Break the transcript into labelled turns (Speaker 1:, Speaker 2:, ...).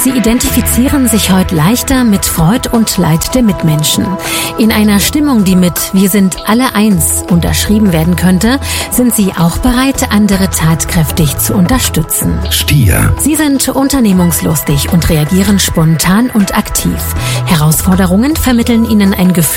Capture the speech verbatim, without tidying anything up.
Speaker 1: Sie identifizieren sich heute leichter mit Freud und Leid der Mitmenschen. In einer Stimmung, die mit "Wir sind alle eins" unterschrieben werden könnte, sind sie auch bereit, andere tatkräftig zu unterstützen.
Speaker 2: Stier.
Speaker 1: Sie sind unternehmungslustig und reagieren spontan und aktiv. Herausforderungen vermitteln ihnen ein Gefühl